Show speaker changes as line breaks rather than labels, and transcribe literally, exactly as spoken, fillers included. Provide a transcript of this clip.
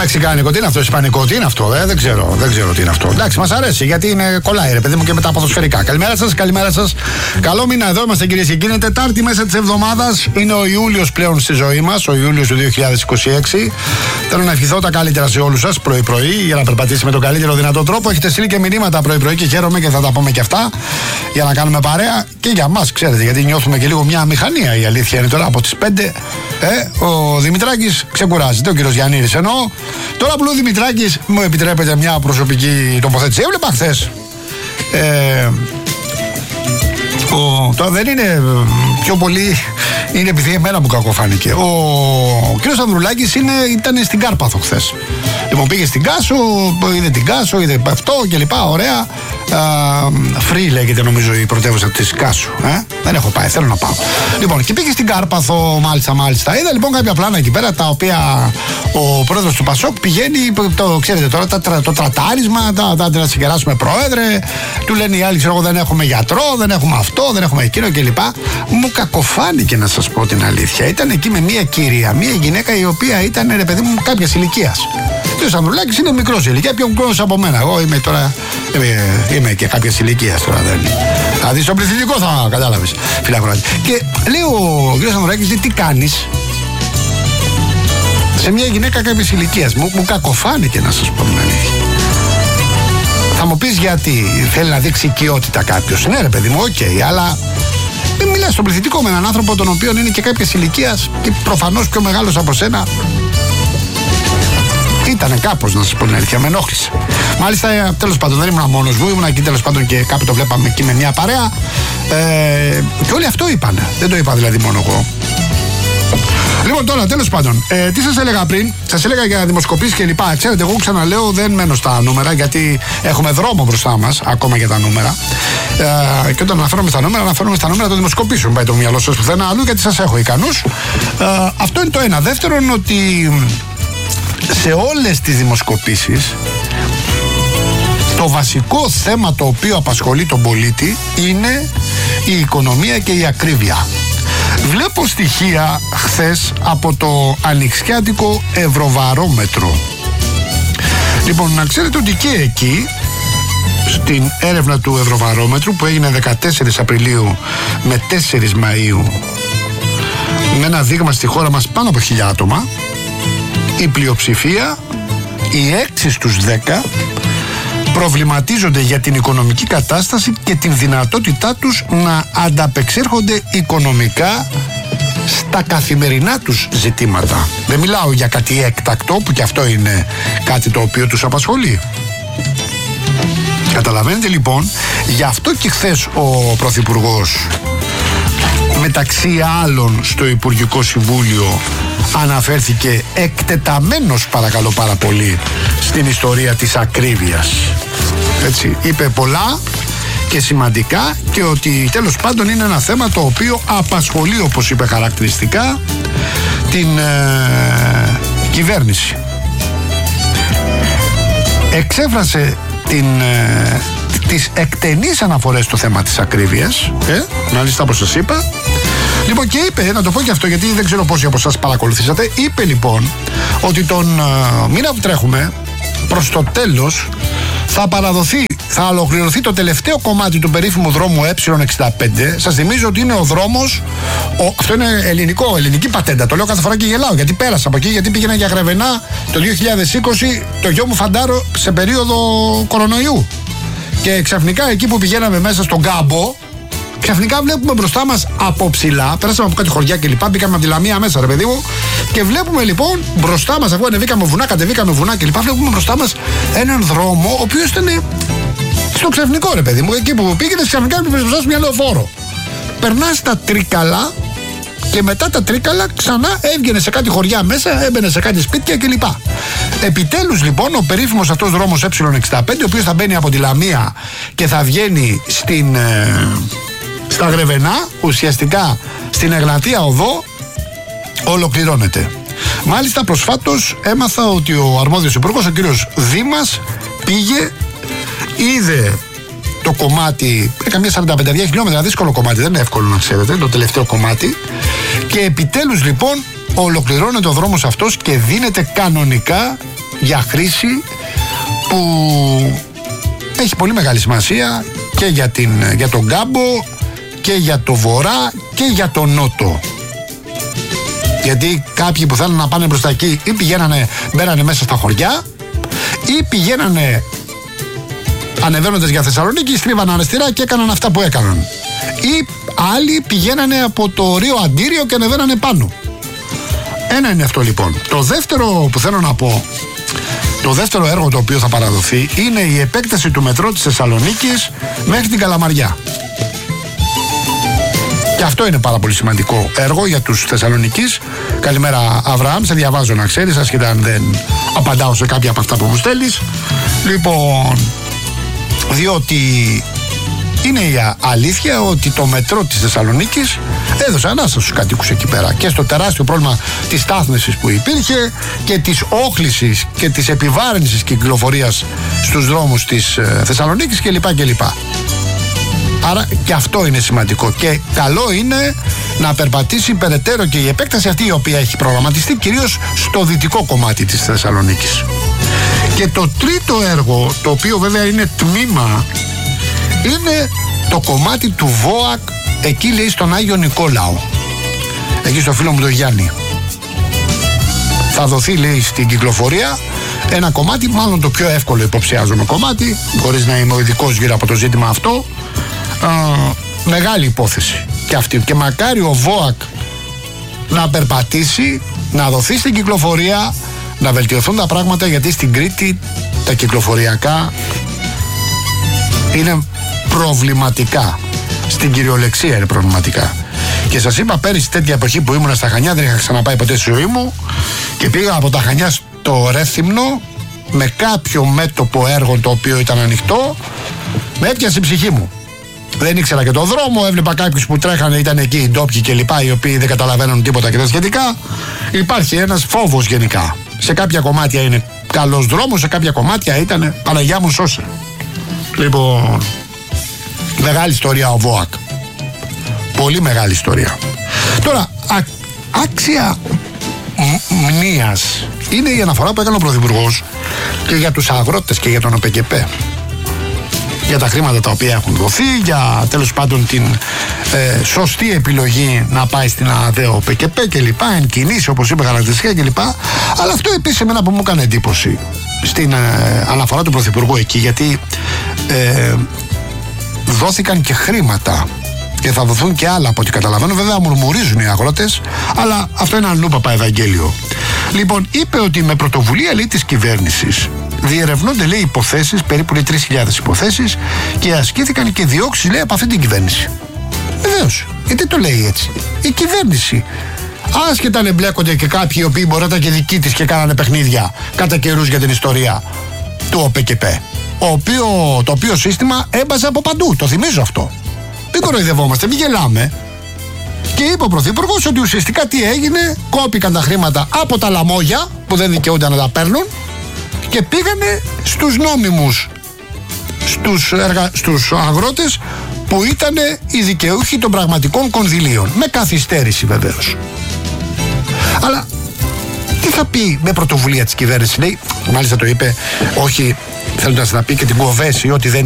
Μεξικάνικο, τι είναι αυτό, Ισπανικό, τι είναι αυτό, ε, δεν ξέρω, δεν ξέρω τι είναι αυτό. Εντάξει, μας αρέσει γιατί είναι κολλάει, ρε παιδί μου, και με τα ποδοσφαιρικά. Καλημέρα σας, καλημέρα σας. Καλό μήνα, εδώ είμαστε κυρίες και κύριοι. Είναι Τετάρτη μέσα της εβδομάδας. Είναι ο Ιούλιος πλέον στη ζωή μας, ο Ιούλιος του δύο χιλιάδες είκοσι έξι. Θέλω να ευχηθώ τα καλύτερα σε όλους σας πρωί-πρωί για να περπατήσει με τον καλύτερο δυνατό τρόπο. Έχετε στείλει και μηνύματα πρωί-πρωί και χαίρομαι και θα τα πούμε και αυτά για να κάνουμε παρέα και για μας, ξέρετε, γιατί νιώθουμε και λίγο μια μηχανία. Η αλήθεια είναι τώρα από τις πέντε ε, ο Δημητράκης ξεκουράζεται, ο κύριος Γιαννίδης εννοώ. Τώρα που ο Δημητράκης μου επιτρέπετε μια προσωπική τοποθέτηση. Έβλεπα χθες. Ε, ο, τώρα δεν είναι πιο πολύ, είναι επειδή εμένα μου κακοφάνηκε. Ο, ο κύριος Ανδρουλάκης είναι, ήταν στην Κάρπαθο χθες. Λοιπόν, πήγε στην Κάσο, είδε την Κάσο, είδε αυτό κλπ. Ωραία. Free λέγεται νομίζω η πρωτεύουσα της Κάσου. Ε? Δεν έχω πάει, θέλω να πάω. Λοιπόν, και πήγε στην Κάρπαθο, μάλιστα, μάλιστα. Είδα λοιπόν κάποια πλάνα εκεί πέρα τα οποία ο πρόεδρος του Πασόκ πηγαίνει, το ξέρετε τώρα, τα, το τρατάρισμα, τα, τα, τα να συγκεράσουμε πρόεδρε. Του λένε οι άλλοι, ξέρω εγώ, δεν έχουμε γιατρό, δεν έχουμε αυτό, δεν έχουμε εκείνο κλπ. Μου κακοφάνηκε να σας πω την αλήθεια. Ήταν εκεί με μια κυρία, μια γυναίκα η οποία ήταν, ρε παιδί μου, κάποια ηλικία. Ο κ. Ανδρουλάκης είναι μικρός ηλικία, πιο μικρός από μένα. Εγώ είμαι τώρα. Είμαι, είμαι και κάποια ηλικία τώρα. Δεν... Θα δεις το πληθυντικό, θα κατάλαβες. Φιλάκροατη. Και λέει ο κ. Ανδρουλάκης, τι κάνεις σε μια γυναίκα κάποια ηλικία. Μου, μου κακοφάνηκε να σας πω την αλήθεια. Θα μου πεις γιατί θέλει να δείξει οικειότητα κάποιος. Ναι, ρε παιδί μου, οκ, okay, αλλά. Δεν μιλάς στον πληθυντικό με έναν άνθρωπο τον οποίο είναι και κάποια ηλικία και προφανώς πιο μεγάλος από σένα. Ήτανε κάπως, να σας πω την αλήθεια, με ενόχλησε. Μάλιστα, τέλος πάντων, δεν ήμουν μόνος μου, ήμουν εκεί τέλος πάντων και κάπου το βλέπαμε εκεί με μια παρέα. Ε, και όλοι αυτό είπανε. Δεν το είπα δηλαδή μόνο εγώ. Λοιπόν, τώρα τέλος πάντων, ε, τι σας έλεγα πριν, σας έλεγα για δημοσκοπήσεις και λοιπά. Ξέρετε, εγώ ξαναλέω, δεν μένω στα νούμερα γιατί έχουμε δρόμο μπροστά μας, ακόμα για τα νούμερα. Ε, και όταν αναφέρομαι στα νούμερα, αναφέρομαι στα νούμερα των δημοσκοπήσεων. Πάει το μυαλό σας πουθενά αλλού, γιατί σας έχω ικανούς. Ε, αυτό είναι το ένα. Δεύτερον, ότι σε όλες τις δημοσκοπήσεις το βασικό θέμα το οποίο απασχολεί τον πολίτη είναι η οικονομία και η ακρίβεια. Βλέπω στοιχεία χθες από το ανοιξιάτικο Ευρωβαρόμετρο. Λοιπόν, να ξέρετε ότι και εκεί στην έρευνα του Ευρωβαρόμετρου που έγινε δεκατέσσερις Απριλίου με τέσσερις Μαΐου με ένα δείγμα στη χώρα μας πάνω από χίλια άτομα, η πλειοψηφία, οι έξι στους δέκα, προβληματίζονται για την οικονομική κατάσταση και την δυνατότητά τους να ανταπεξέρχονται οικονομικά στα καθημερινά τους ζητήματα. Δεν μιλάω για κάτι έκτακτο, που και αυτό είναι κάτι το οποίο τους απασχολεί. Καταλαβαίνετε λοιπόν, γι' αυτό και χθες ο Πρωθυπουργός μεταξύ άλλων στο Υπουργικό Συμβούλιο αναφέρθηκε εκτεταμένος, παρακαλώ πάρα πολύ, στην ιστορία της ακρίβειας. Έτσι, είπε πολλά και σημαντικά και ότι τέλος πάντων είναι ένα θέμα το οποίο απασχολεί, όπως είπε χαρακτηριστικά, την ε, κυβέρνηση. Εξέφρασε την, ε, τις εκτενείς αναφορές στο θέμα της ακρίβειας, ε, μάλιστα όπως σας είπα. Λοιπόν, και είπε, να το πω και αυτό γιατί δεν ξέρω πόσοι από εσάς παρακολουθήσατε, είπε λοιπόν ότι τον uh, μήνα που τρέχουμε προς το τέλος θα παραδοθεί, θα ολοκληρωθεί το τελευταίο κομμάτι του περίφημου δρόμου Ε εξήντα πέντε. Σας θυμίζω ότι είναι ο δρόμος, ο, αυτό είναι ελληνικό, ελληνική πατέντα, το λέω κάθε φορά και γελάω γιατί πέρασα από εκεί, γιατί πήγαινα για Γρεβενά το δύο χιλιάδες είκοσι το γιο μου Φαντάρο σε περίοδο κορονοϊού και ξαφνικά εκεί που πηγαίναμε μέσα στον κάμπο, ξαφνικά βλέπουμε μπροστά μας από ψηλά, πέρασαμε από κάτι χωριά και λοιπά, μπήκαμε από τη Λαμία μέσα, ρε παιδί μου, και βλέπουμε λοιπόν μπροστά μας, αφού ανεβήκαμε βουνά, κατεβήκαμε βουνά και λοιπά, βλέπουμε μπροστά μας έναν δρόμο, ο οποίος ήταν στο ξαφνικό, ρε παιδί μου, εκεί που πήγαινε, ξαφνικά έπρεπε μπροστά σου μια λεωφόρο. Περνάς τα Τρίκαλα και μετά τα Τρίκαλα ξανά έβγαινε σε κάτι χωριά μέσα, έμπαινε σε κάτι σπίτια κλπ. Επιτέλους λοιπόν ο περίφημος αυτός δρόμος Ε εξήντα πέντε, ο οποίος θα μπαίνει από τη Λαμία και θα βγαίνει στην, ε, στα Γρεβενά, ουσιαστικά στην Εγνατία Οδό, ολοκληρώνεται. Μάλιστα προσφάτως έμαθα ότι ο αρμόδιος υπουργός, ο κύριος Δήμας, πήγε, είδε το κομμάτι, καμιά σαράντα πέντε χιλιόμετρα, δύσκολο κομμάτι, δεν είναι εύκολο να ξέρετε, το τελευταίο κομμάτι, και επιτέλους λοιπόν ολοκληρώνεται ο δρόμος αυτός και δίνεται κανονικά για χρήση που έχει πολύ μεγάλη σημασία και για, την, για τον Κάμπο και για το Βορρά και για τον Νότο. Γιατί κάποιοι που θέλουν να πάνε προς τα εκεί ή πηγαίνανε, μπαίνανε μέσα στα χωριά ή πηγαίνανε ανεβαίνοντας για Θεσσαλονίκη, στρίβανε αριστερά και έκαναν αυτά που έκαναν. Ή άλλοι πηγαίνανε από το Ρίο Αντίριο και ανεβαίνανε πάνω. Ένα είναι αυτό λοιπόν. Το δεύτερο που θέλω να πω, το δεύτερο έργο το οποίο θα παραδοθεί είναι η επέκταση του μετρό της Θεσσαλονίκης μέχρι την Καλαμαριά. Και αυτό είναι πάρα πολύ σημαντικό έργο για τους Θεσσαλονικείς. Καλημέρα Αβραάμ, σε διαβάζω να ξέρεις, ασχετά αν δεν απαντάω σε κάποια από αυτά που μου στέλνεις. Λοιπόν, διότι είναι η αλήθεια ότι το μετρό της Θεσσαλονίκης έδωσε ανάσταση στους κατοίκους εκεί πέρα και στο τεράστιο πρόβλημα της στάθμευσης που υπήρχε και της όχλησης και της επιβάρυνσης κυκλοφορίας στους δρόμους της Θεσσαλονίκης κλπ. κλπ. Άρα και αυτό είναι σημαντικό και καλό είναι να περπατήσει περαιτέρω και η επέκταση αυτή η οποία έχει προγραμματιστεί κυρίως στο δυτικό κομμάτι της Θεσσαλονίκης. Και το τρίτο έργο, το οποίο βέβαια είναι τμήμα, είναι το κομμάτι του ΒΟΑΚ εκεί λέει στον Άγιο Νικόλαο, εκεί στο φίλο μου τον Γιάννη. Θα δοθεί λέει στην κυκλοφορία ένα κομμάτι, μάλλον το πιο εύκολο υποψιάζομαι κομμάτι, χωρίς να είμαι ο ειδικός γύρω από το ζήτημα αυτό. Α, μεγάλη υπόθεση και αυτή και μακάρι ο ΒΟΑΚ να περπατήσει, να δοθεί στην κυκλοφορία, να βελτιωθούν τα πράγματα, γιατί στην Κρήτη τα κυκλοφοριακά είναι προβληματικά, στην κυριολεξία είναι προβληματικά. Και σας είπα πέρυσι τέτοια εποχή που ήμουν στα Χανιά, δεν είχα ξαναπάει ποτέ στη ζωή μου και πήγα από τα Χανιά στο Ρέθυμνο με κάποιο μέτωπο έργο το οποίο ήταν ανοιχτό, με έπιασε η ψυχή μου. Δεν ήξερα και το δρόμο, έβλεπα κάποιους που τρέχανε, ήταν εκεί οι ντόπιοι και λοιπά, οι οποίοι δεν καταλαβαίνουν τίποτα και τα σχετικά. Υπάρχει ένας φόβος γενικά. Σε κάποια κομμάτια είναι καλός δρόμος, σε κάποια κομμάτια ήταν Παναγιά μου σώσε. Λοιπόν, μεγάλη ιστορία ο ΒΟΑΚ. Πολύ μεγάλη ιστορία. Τώρα, α, άξια μνήας είναι η αναφορά που έκανε ο Πρωθυπουργός και για τους αγρότες και για τον ΟΠΕΚΕΠΕ. Για τα χρήματα τα οποία έχουν δοθεί, για τέλος πάντων την ε, σωστή επιλογή να πάει στην ΑΔΕ ο ΠΚΠ και λοιπά, εν κινήσει όπως είπε χαρακτηριστικά και λοιπά. Αλλά αυτό επίσης εμένα που μου έκανε εντύπωση στην ε, αναφορά του Πρωθυπουργού εκεί, γιατί ε, δόθηκαν και χρήματα και θα δοθούν και άλλα από ό,τι καταλαβαίνω. Βέβαια μουρμουρίζουν οι αγρότες, αλλά αυτό είναι αλλού παπαευαγγέλιο. Λοιπόν, είπε ότι με πρωτοβουλία λέει της κυβέρνησης διερευνώνται λέει υποθέσεις, περίπου λέει τρεις χιλιάδες υποθέσεις, και ασκήθηκαν και διώξεις λέει από αυτή την κυβέρνηση. Βεβαίως, γιατί το λέει έτσι η κυβέρνηση, άσχετα αν εμπλέκονται και κάποιοι οι οποίοι μπορεί να ήταν και δικοί της και κάνανε παιχνίδια κατά καιρούς για την ιστορία του ΟΠΚΠ, ο οποίο, το οποίο σύστημα έμπαζε από παντού, το θυμίζω αυτό. Μην κοροϊδευόμαστε, μην γελάμε. Και είπε ο Πρωθυπουργός ότι ουσιαστικά τι έγινε, κόπηκαν τα χρήματα από τα λαμόγια που δεν δικαιούνται να τα παίρνουν και πήγανε στους νόμιμους, στους, εργα... στους αγρότες που ήταν οι δικαιούχοι των πραγματικών κονδυλίων, με καθυστέρηση βεβαίως. Αλλά τι θα πει με πρωτοβουλία της κυβέρνησης, λέει, μάλιστα το είπε, όχι θέλοντας να πει και την κοβέση ότι δεν